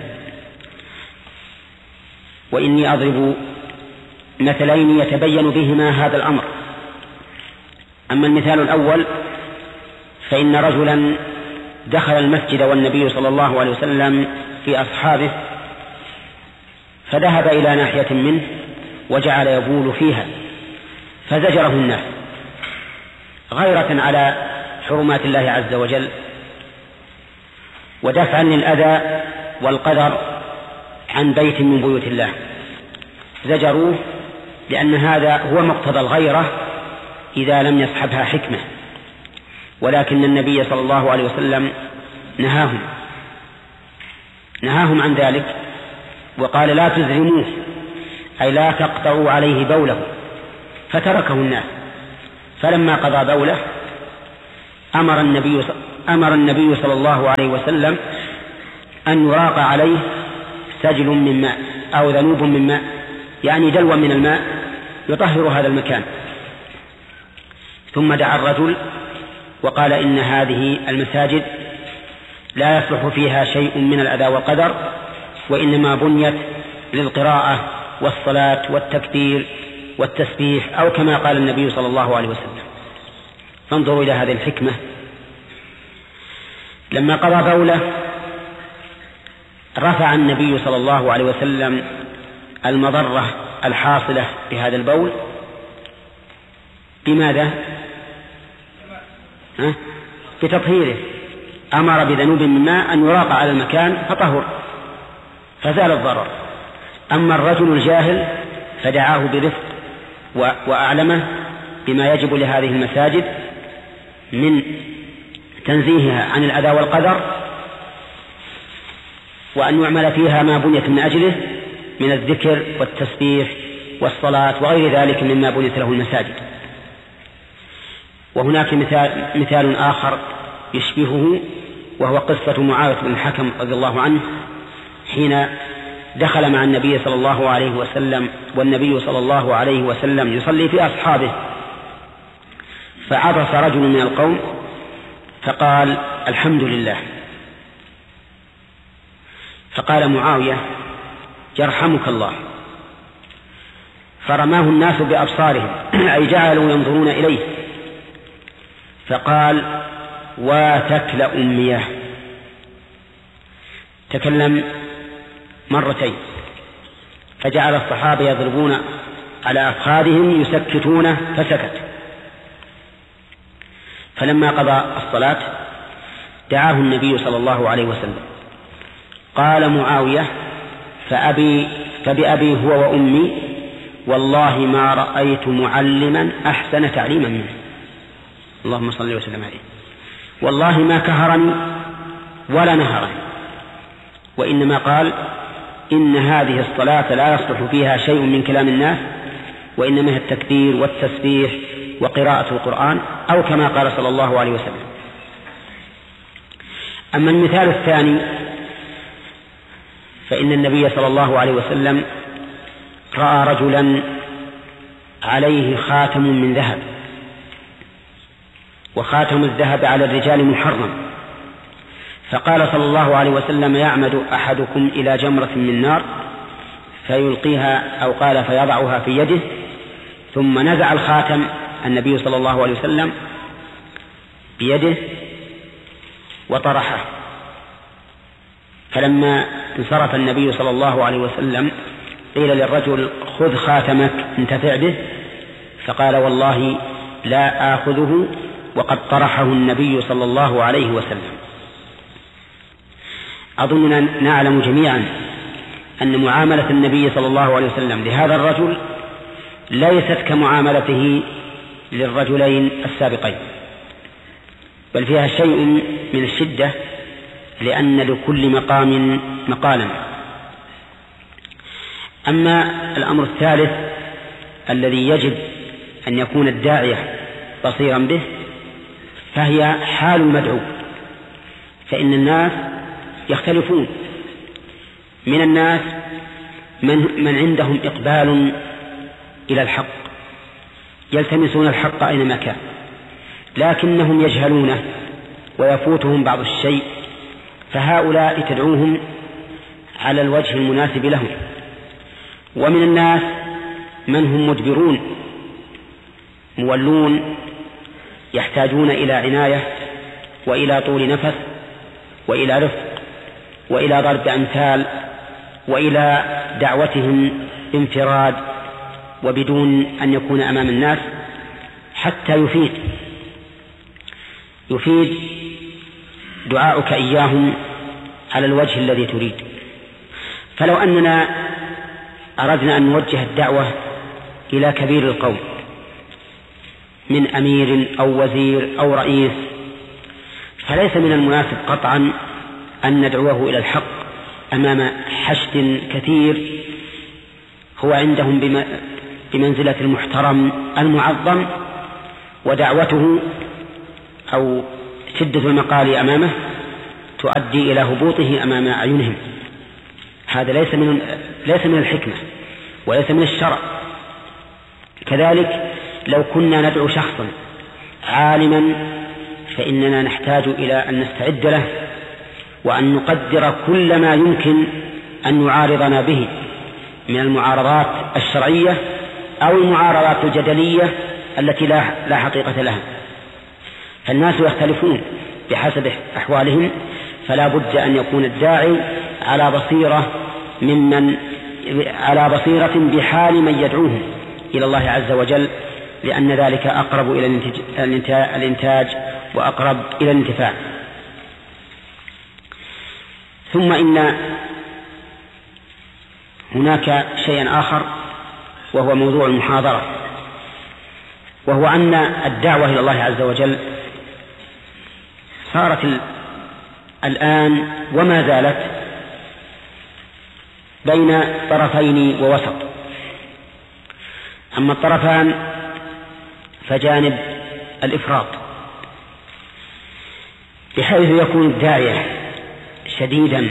وإني أضرب مثلين يتبين بهما هذا الأمر. أما المثال الأول فإن رجلا دخل المسجد والنبي صلى الله عليه وسلم في أصحابه، فذهب إلى ناحية منه وجعل يبول فيها، فزجره الناس غيرة على حرمات الله عز وجل ودفعا للأذى والقدر عن بيت من بيوت الله. زجروه لأن هذا هو مقتضى الغيرة إذا لم يصحبها حكمة، ولكن النبي صلى الله عليه وسلم نهاهم نهاهم عن ذلك وقال لا تزرموه، أي لا تقطعوا عليه بوله، فتركه الناس. فلما قضى بوله أمر النبي أمر النبي صلى الله عليه وسلم أن يراق عليه سجل من ماء أو ذنوب من ماء، يعني دلو من الماء يطهر هذا المكان. ثم دعا الرجل وقال إن هذه المساجد لا يصلح فيها شيء من الأذى والقدر، وإنما بنيت للقراءة والصلاة والتكبير والتسبيح، أو كما قال النبي صلى الله عليه وسلم. فانظروا إلى هذه الحكمة. لما قضى بوله رفع النبي صلى الله عليه وسلم المضرة الحاصلة بهذا البول بماذا؟ ها؟ بتطهيره. أمر بذنوب من ماء أن يراق على المكان فطهر فزال الضرر. أما الرجل الجاهل فدعاه برفق وأعلمه بما يجب لهذه المساجد من تنزيهها عن الأذى والقدر، وأن يعمل فيها ما بنيت من أجله من الذكر والتسبيح والصلاة وغير ذلك مما بنيت له المساجد. وهناك مثال, مثال آخر يشبهه، وهو قصة معاوية بن الحكم رضي الله عنه حين دخل مع النبي صلى الله عليه وسلم والنبي صلى الله عليه وسلم يصلي في أصحابه، فعطس رجل من القوم فقال الحمد لله، فقال معاوية يرحمك الله، فرماه الناس بأبصارهم أي جعلوا ينظرون إليه، فقال واتكل أميه. تكلم مرتين، فجعل الصحابة يضربون على أفخاذهم يسكتونه فسكت. فلما قضى الصلاة دعاه النبي صلى الله عليه وسلم، قال معاوية فأبي فبأبي هو وأمي والله ما رأيت معلما أحسن تعليما منه، اللهم صل وسلم عليه، والله ما كهرني ولا نهرني، وإنما قال إن هذه الصلاة لا يصلح فيها شيء من كلام الناس، وإنما هي التكبير والتسبيح وقراءة القرآن، أو كما قال صلى الله عليه وسلم. أما المثال الثاني فإن النبي صلى الله عليه وسلم رأى رجلا عليه خاتم من ذهب، وخاتم الذهب على الرجال محرم، فقال صلى الله عليه وسلم يعمد أحدكم إلى جمرة من نار فيلقيها، أو قال فيضعها في يده، ثم نزع الخاتم النبي صلى الله عليه وسلم بيده وطرحه. فلما انصرف النبي صلى الله عليه وسلم قيل للرجل خذ خاتمك انتفع به، فقال والله لا آخذه وقد طرحه النبي صلى الله عليه وسلم. أظننا نعلم جميعا أن معاملة النبي صلى الله عليه وسلم لهذا الرجل ليست كمعاملته للرجلين السابقين، بل فيها شيء من الشدة، لأن لكل مقام مقالا. أما الأمر الثالث الذي يجب أن يكون الداعية بصيرا به فهي حال المدعو، فإن الناس يختلفون، من الناس من, من عندهم إقبال إلى الحق يلتمسون الحق أينما كان، لكنهم يجهلونه ويفوتهم بعض الشيء، فهؤلاء تدعوهم على الوجه المناسب لهم. ومن الناس من هم مدبرون مولون يحتاجون إلى عناية وإلى طول نفس وإلى رفق وإلى ضرب أمثال وإلى دعوتهم انفراد وبدون أن يكون أمام الناس حتى يفيد يفيد دعاؤك إياهم على الوجه الذي تريد. فلو أننا أردنا أن نوجه الدعوة إلى كبير القوم من أمير أو وزير أو رئيس، فليس من المناسب قطعا أن ندعوه إلى الحق أمام حشد كثير هو عندهم بما بمنزلة المحترم المعظم، ودعوته أو شدة المقال أمامه تؤدي إلى هبوطه أمام أعينهم. هذا ليس من ليس من الحكمة وليس من الشرع. كذلك لو كنا ندعو شخصا عالما فإننا نحتاج إلى أن نستعد له وأن نقدر كل ما يمكن أن يعارضنا به من المعارضات الشرعية أو المعارضات الجدلية التي لا لا حقيقة لها. فالناس يختلفون بحسب أحوالهم، فلا بد أن يكون الداعي على بصيرة ممن على بصيرة بحال من يدعوهم إلى الله عز وجل، لأن ذلك أقرب إلى الإنتاج وأقرب إلى الانتفاع. ثم إن هناك شيئا آخر وهو موضوع المحاضرة، وهو أن الدعوة إلى الله عز وجل صارت الآن وما زالت بين طرفين ووسط. أما الطرفان فجانب الإفراط، بحيث يكون الداعية شديدا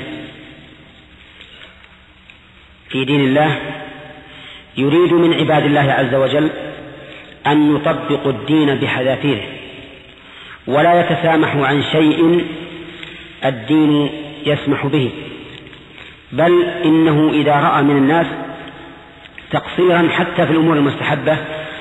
في دين الله يريد من عباد الله عز وجل أن يطبقوا الدين بحذافيره، ولا يتسامح عن شيء الدين يسمح به، بل إنه إذا رأى من الناس تقصيرا حتى في الأمور المستحبة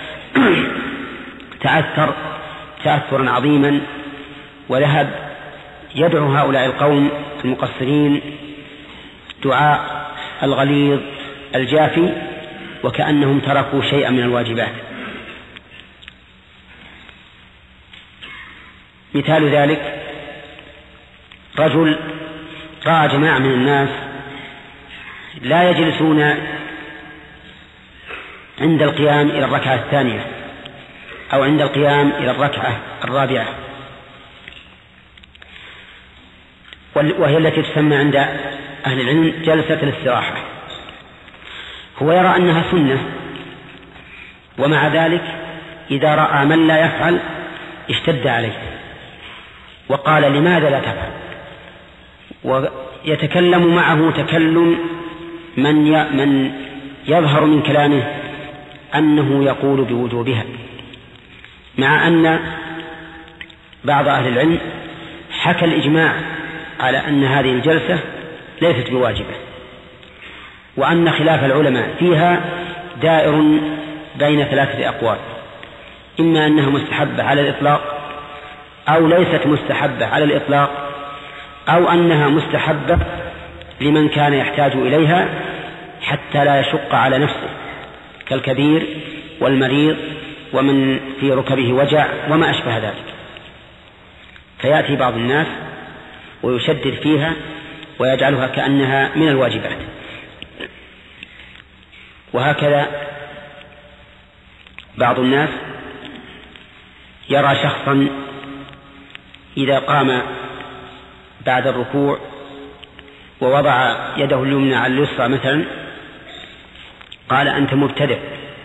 تأثر تأثرا عظيما، وذهب يدعو هؤلاء القوم المقصرين دعاء الغليظ الجافي وكأنهم تركوا شيئا من الواجبات. مثال ذلك رجل رأى جماعة من الناس لا يجلسون عند القيام إلى الركعة الثانية أو عند القيام إلى الركعة الرابعة، وهي التي تسمى عند أهل العلم جلسة الاستراحة. هو يرى أنها سنة، ومع ذلك إذا رأى من لا يفعل اشتد عليه وقال لماذا لا تفعل، ويتكلم معه تكلم من من يظهر من كلامه أنه يقول بوجوبها، مع أن بعض أهل العلم حكى الإجماع على أن هذه الجلسة ليست بواجبة، وأن خلاف العلماء فيها دائر بين ثلاثة أقوال، إما أنها مستحبة على الإطلاق أو ليست مستحبة على الإطلاق، أو أنها مستحبة لمن كان يحتاج إليها حتى لا يشق على نفسه كالكبير والمريض ومن في ركبه وجع وما أشبه ذلك. فيأتي بعض الناس ويشدد فيها ويجعلها كأنها من الواجبات. وهكذا بعض الناس يرى شخصا إذا قام بعد الركوع ووضع يده اليمنى على اليسرى مثلا قال أنت مبتدع،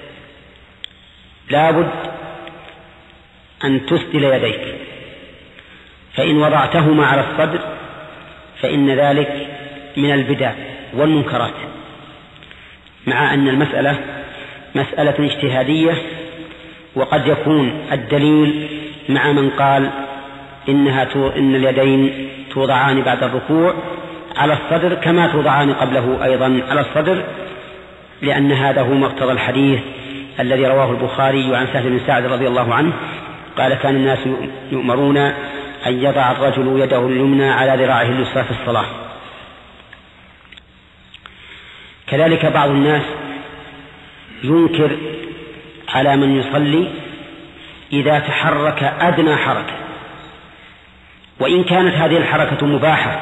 لا بد أن تسدل يديك، فإن وضعتهما على الصدر فإن ذلك من البدع والمنكرات، مع أن المسألة مسألة اجتهادية، وقد يكون الدليل مع من قال إنها إن اليدين توضعان بعد الركوع على الصدر كما توضعان قبله أيضا على الصدر، لأن هذا هو مقتضى الحديث الذي رواه البخاري عن سهل بن سعد رضي الله عنه قال كان الناس يؤمرون أن يضع الرجل يده اليمنى على ذراعه اليسرى في الصلاة. كذلك بعض الناس ينكر على من يصلي إذا تحرك أدنى حركة، وإن كانت هذه الحركة مباحة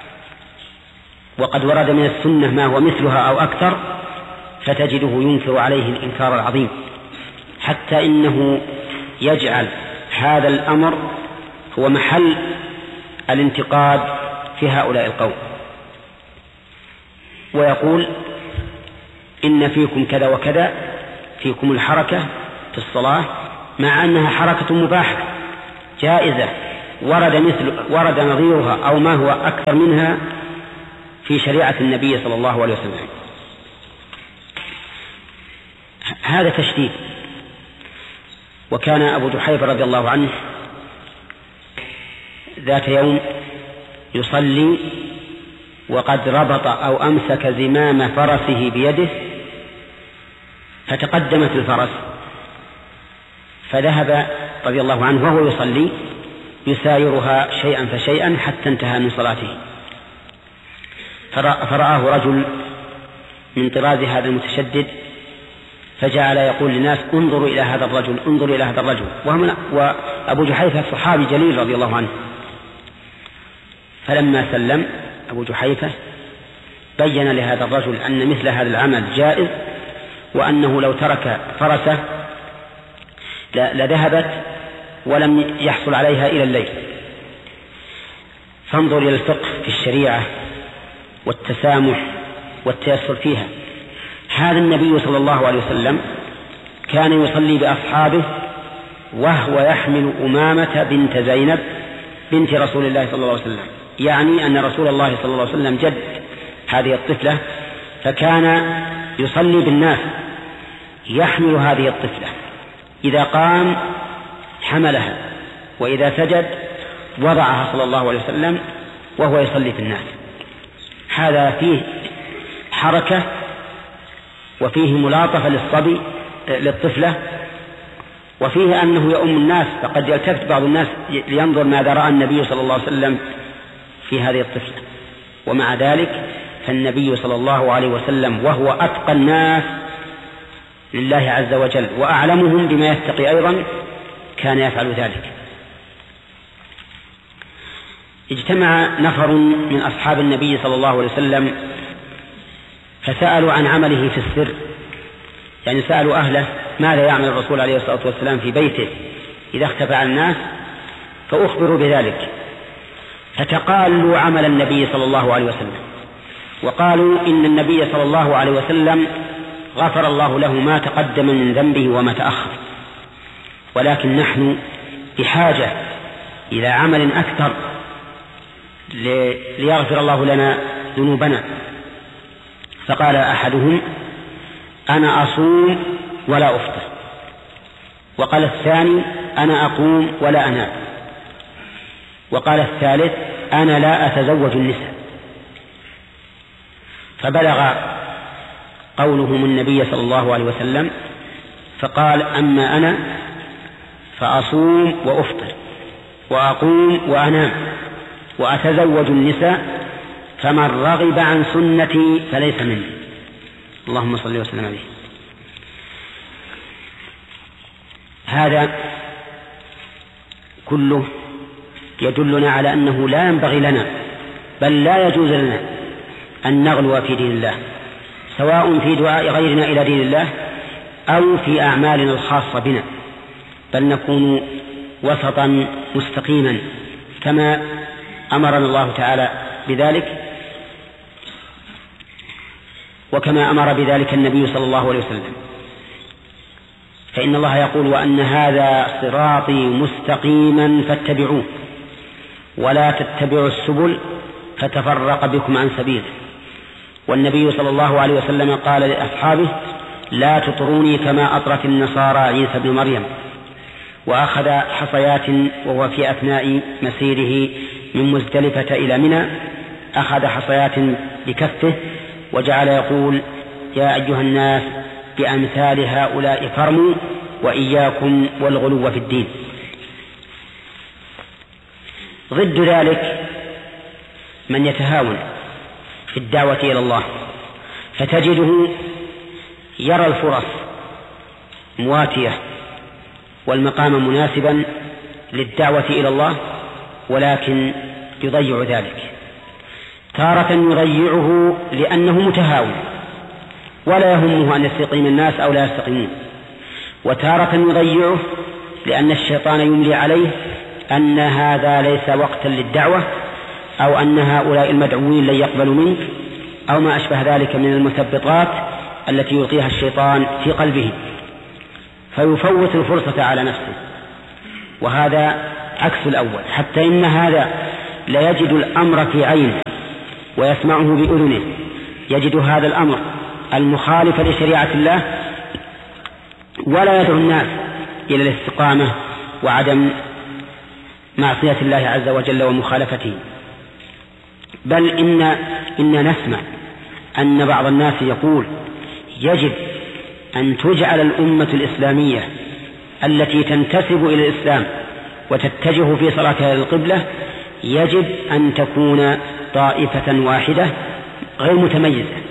وقد ورد من السنة ما هو مثلها أو أكثر، فتجده ينكر عليه الإنكار العظيم، حتى إنه يجعل هذا الأمر هو محل الانتقاد في هؤلاء القوم، ويقول إن فيكم كذا وكذا فيكم الحركة في الصلاة، مع أنها حركة مباحة جائزة ورد مثل ورد نظيرها أو ما هو أكثر منها في شريعة النبي صلى الله عليه وسلم. هذا تشديد. وكان أبو جحيفة رضي الله عنه ذات يوم يصلي وقد ربط أو أمسك زمام فرسه بيده، فتقدمت الفرس، فذهب رضي الله عنه وهو يصلي يسايرها شيئا فشيئا حتى انتهى من صلاته، فرآه رجل من طراز هذا المتشدد، فجعل يقول للناس انظروا إلى هذا الرجل انظروا إلى هذا الرجل، وأبو جحيفة صحابي جليل رضي الله عنه. فلما سلم أبو جحيفة بين لهذا الرجل أن مثل هذا العمل جائز، وأنه لو ترك فرسه لذهبت ولم يحصل عليها إلى الليل. فانظر إلى الفقه في الشريعة والتسامح والتيسر فيها. هذا النبي صلى الله عليه وسلم كان يصلي بأصحابه وهو يحمل أمامة بنت زينب بنت رسول الله صلى الله عليه وسلم، يعني أن رسول الله صلى الله عليه وسلم جد هذه الطفلة، فكان يصلي بالناس يحمل هذه الطفلة، إذا قام حملها وإذا سجد وضعها صلى الله عليه وسلم وهو يصلي في الناس. هذا فيه حركة وفيه ملاطفة للصبي للطفلة، وفيه أنه يؤم الناس، فقد يلتفت بعض الناس لينظر ماذا رأى النبي صلى الله عليه وسلم في هذه الطفلة. ومع ذلك فالنبي صلى الله عليه وسلم وهو أتقى الناس لله عز وجل وأعلمهم بما يتقي أيضا كان يفعل ذلك. اجتمع نفر من أصحاب النبي صلى الله عليه وسلم فسألوا عن عمله في السر، يعني سألوا أهله ماذا يعمل الرسول عليه الصلاة والسلام في بيته إذا اختفى عن الناس، فأخبروا بذلك، فتقالوا عمل النبي صلى الله عليه وسلم، وقالوا إن النبي صلى الله عليه وسلم غفر الله له ما تقدم من ذنبه وما تأخر، ولكن نحن بحاجة إلى عمل أكثر ليغفر الله لنا ذنوبنا. فقال أحدهم أنا أصوم ولا أفطر، وقال الثاني أنا أقوم ولا أنام، وقال الثالث أنا لا أتزوج النساء. فبلغ قولهم النبي صلى الله عليه وسلم فقال أما أنا فأصوم وأفطر وأقوم وأنام وأتزوج النساء، فمن رغب عن سنتي فليس مني. اللهم صل وسلم عليه. هذا كله يدلنا على أنه لا ينبغي لنا بل لا يجوز لنا أن نغلو في دين الله، سواء في دعاء غيرنا إلى دين الله أو في أعمالنا الخاصة بنا، بل نكون وسطا مستقيما كما أمرنا الله تعالى بذلك، وكما أمر بذلك النبي صلى الله عليه وسلم. فإن الله يقول وأن هذا صراطي مستقيما فاتبعوه ولا تتبعوا السبل فتفرق بكم عن سبيله. والنبي صلى الله عليه وسلم قال لأصحابه لا تطروني كما أطرت النصارى عيسى بن مريم، وأخذ حصيات وهو في أثناء مسيره من مزدلفة إلى منى، أخذ حصيات بكفه وجعل يقول يا أيها الناس بأمثال هؤلاء فرموا وإياكم والغلو في الدين. ضد ذلك من يتهاون في الدعوة إلى الله، فتجده يرى الفرص مواتية والمقام مناسبا للدعوة إلى الله، ولكن يضيع ذلك. تارة يضيعه لأنه متهاون ولا يهمه أن يستقيم الناس أو لا يستقيمون، وتارة يضيعه لأن الشيطان يملي عليه أن هذا ليس وقتا للدعوة، أو أن هؤلاء المدعوين لن يقبلوا منك، أو ما أشبه ذلك من المثبطات التي يلقيها الشيطان في قلبه. فيفوت الفرصة على نفسه، وهذا عكس الأول. حتى إن هذا لا يجد الأمر في عينه ويسمعه بأذنه، يجد هذا الأمر المخالف لشريعة الله ولا يدعو الناس إلى الاستقامة وعدم معصية الله عز وجل ومخالفته. بل إن إن نسمع أن بعض الناس يقول يجب أن تجعل الأمة الإسلامية التي تنتسب إلى الإسلام وتتجه في صلاتها إلى القبلة يجب أن تكون طائفة واحدة غير متميزة،